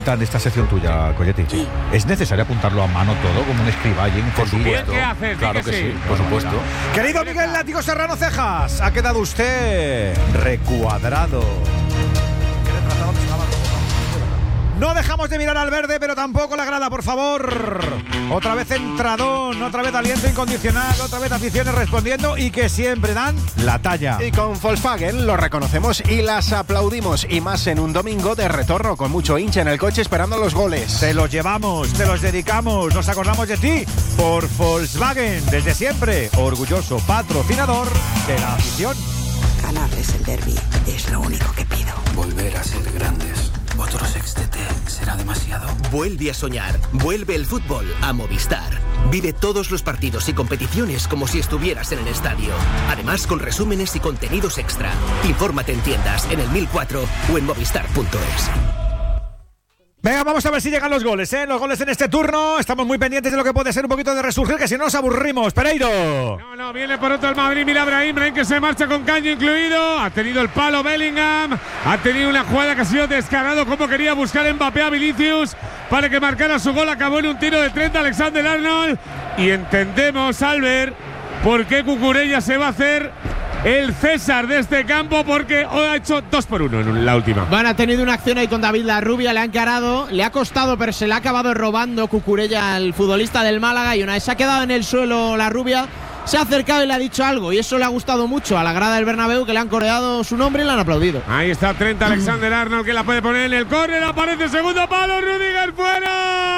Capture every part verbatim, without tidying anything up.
De esta sección tuya, Coyetti. Sí. ¿Es necesario apuntarlo a mano todo, como un escriball? Por supuesto. ¿Qué haces? Claro Di que que sí, sí. por supuesto. Querido Miguel Látigo Serrano Cejas, ha quedado usted recuadrado. No dejamos de mirar al verde, pero tampoco la grada, por favor. Otra vez entradón, otra vez aliento incondicional, otra vez aficiones respondiendo y que siempre dan la talla. Y con Volkswagen lo reconocemos y las aplaudimos. Y más en un domingo de retorno con mucho hincha en el coche esperando los goles. Te los llevamos, te los dedicamos, nos acordamos de ti por Volkswagen. Desde siempre, orgulloso patrocinador de la afición. Ganarles el derbi es lo único que pido. Volver a ser grandes. Otro sextete será demasiado. Vuelve a soñar. Vuelve el fútbol a Movistar. Vive todos los partidos y competiciones como si estuvieras en el estadio. Además, con resúmenes y contenidos extra. Infórmate en tiendas, en el mil cuatro o en movistar punto es. Venga, vamos a ver si llegan los goles, ¿eh? Los goles en este turno. Estamos muy pendientes de lo que puede ser un poquito de resurgir, que si no nos aburrimos. Pereiro. No, no, viene por otro el Madrid. Mira Brahim, Brahim que se marcha con caño incluido. Ha tenido el palo Bellingham. Ha tenido una jugada que ha sido descarado como quería buscar Mbappé a Vinicius para que marcara su gol. Acabó en un tiro de treinta Alexander Arnold. Y entendemos, Albert, por qué Cucurella se va a hacer el César de este campo, porque hoy ha hecho dos por uno en la última. Bueno, ha tenido una acción ahí con David Larrubia, le ha encarado, le ha costado, pero se le ha acabado robando Cucurella al futbolista del Málaga, y una vez se ha quedado en el suelo Larrubia, se ha acercado y le ha dicho algo, y eso le ha gustado mucho a la grada del Bernabéu, que le han coreado su nombre y le han aplaudido. Ahí está treinta Alexander Arnold, que la puede poner en el córner, aparece segundo palo, Rüdiger fuera.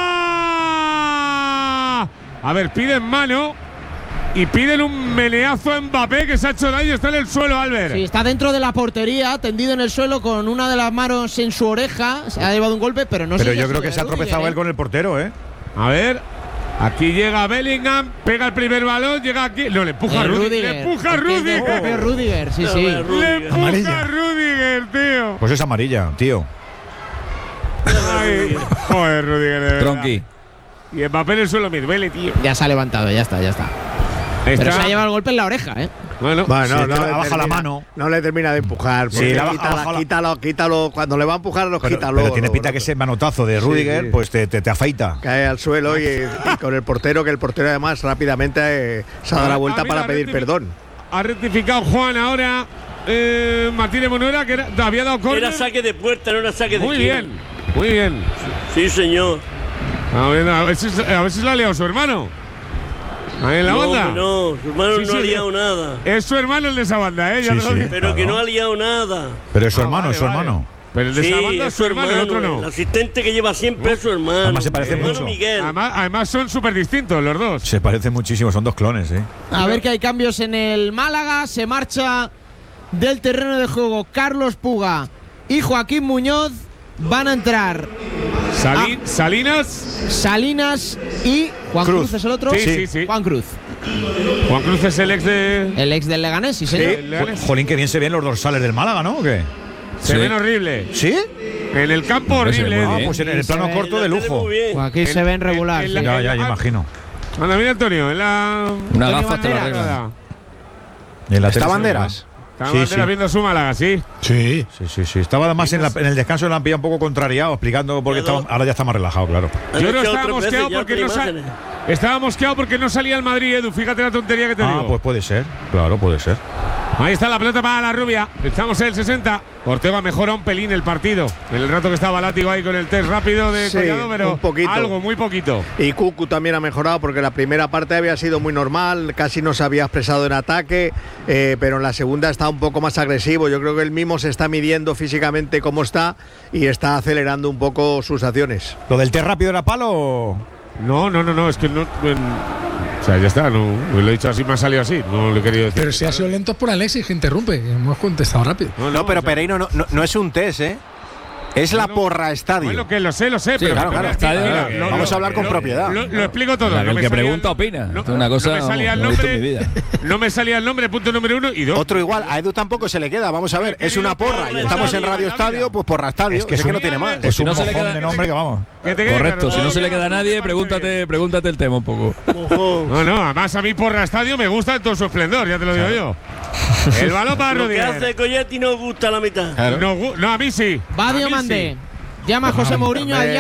A ver, piden mano. Y piden un meneazo a Mbappé, que se ha hecho daño, está en el suelo, Albert. Sí, está dentro de la portería, tendido en el suelo con una de las manos en su oreja. Se ha llevado un golpe, pero no sé. Pero si yo ha creo sido que se ha de tropezado Rüdiger, él con el portero, ¿eh? A ver, aquí llega Bellingham, pega el primer balón, llega aquí. No, le empuja a Eh, Rüdiger. Rüdiger. Le empuja a Es que es Rüdiger. del propio Rüdiger, sí, sí. Le empuja Amarilla. a Rüdiger, tío. Pues es amarilla, tío. Ay, joder, Rüdiger, de verdad. Tronqui. Y Mbappé en el suelo, me duele, tío. Ya se ha levantado, ya está, ya está. Ahí Pero está. se ha llevado el golpe en la oreja, ¿eh? Bueno, Bueno, Sí, no, le le ha bajado termina- la mano. No le termina de empujar. Sí, porque le ha quítala, bajado la- quítalo, quítalo. Cuando le va a empujar, lo Pero, quita pero luego. tiene pinta luego, que ese manotazo de Sí, Rüdiger, sí. pues te, te, te afeita. cae al suelo y, y con el portero, que el portero además rápidamente eh, se ha dado la Ah, vuelta ah, mira, para pedir rectific- perdón. Ha rectificado Juan ahora. Eh, Martínez Monuera, que era, había dado córner. Era saque de puerta, no era saque de Muy esquina. bien, muy bien. Sí, señor. A ver, a ver si, a ver si se la ha liado su hermano. Ahí en la no, banda. hombre, no, su hermano Sí, no sí, ha liado nada. Es su hermano el de esa banda, ¿eh? Ya Sí, te lo sí. digo. Pero que claro. no ha liado nada. Pero es su Ah, hermano, vale, es su vale. hermano. Pero el de Sí, esa banda es su hermano, el otro El no. asistente que lleva siempre es su hermano. Además se parece el hermano mucho. Miguel. Además, además son súper distintos los dos. Se parecen muchísimo, son dos clones, ¿eh? A ver que hay cambios en el Málaga. Se marcha del terreno de juego Carlos Puga y Joaquín Muñoz. Van a entrar Sali- Ah. Salinas. Salinas y Juan Cruz, Cruz. ¿es el otro? Sí, sí, sí. Juan Cruz, Juan Cruz es el ex de. el ex del Leganés, sí, señor. el Leganés. Jolín, que bien se ven los dorsales del Málaga, ¿no? ¿O qué? Se ven horrible. ¿Sí? En el campo horrible. Ah, ¿eh? pues en el plano se corto La de tele lujo. muy bien. Joaquín El- se ven regular. el- sí. Ya, ya, ya imagino. Anda, mira Antonio, en la. Una Antonio gafa te la Banderas. arreglan. En la ¿Está tele se ve Banderas? Está Sí, Bandera sí. viendo su Málaga, sí. Sí. Sí, sí, sí. Estaba además en, la- en el descanso de la han pillado un poco contrariado, explicando por qué Claro. estaba, ahora ya está más relajado, claro. Han Yo no echado estaba tres veces mosqueado ya porque tres no sa- imágenes. Estaba mosqueado porque no salía el Madrid, Edu. Fíjate la tontería que te Ah, digo. pues puede ser. Claro, puede ser. Ahí está la pelota para la Rubia. Estamos en el sesenta. Ortega mejora un pelín el partido. En el rato que estaba Látigo ahí con el test rápido de Sí, Collado, pero un poquito. algo, muy poquito. Y Cucu también ha mejorado porque la primera parte había sido muy normal, casi no se había expresado en ataque, eh, pero en la segunda está un poco más agresivo. Yo creo que él mismo se está midiendo físicamente cómo está y está acelerando un poco sus acciones. ¿Lo del test rápido era palo o...? No, no, no, no, es que no. en- o sea, ya está, no, lo he dicho así, me ha salido así. No lo he querido decir. Pero si ha sido lento por Alexis, que interrumpe. Hemos contestado rápido. No, pero o sea, Pereiro no, no, no es un test, ¿eh? Es la no. porra estadio. Bueno, que lo sé, lo sé, Sí, pero claro, pero claro, mira, estadio, mira, lo- vamos lo- a hablar con lo- propiedad. Lo, lo explico todo. El no me que salía pregunta el- opina. No, Esto es una cosa, no me salía el vamos, no he visto en nombre. mi vida. No me salía el nombre, punto número uno. Y dos. Otro igual, a Edu tampoco se le queda. Vamos a ver, es una porra y estamos en Radio Estadio, pues porra estadio. Es que Es es que un- no tiene más. Es si un no se le mojón queda- de nombre que vamos. Que te quede Correcto, claro, si no todo se le que queda a no nadie, se pregúntate, pregúntate el tema un poco. Ojo. No, no, además a mí porra estadio me gusta en todo su esplendor, ya te lo digo yo. El balón para Lo que Rudiger. hace Colletti no gusta la mitad. No, gu- no, a mí sí. Va A mí Diomandé. sí. Llama a José Mourinho al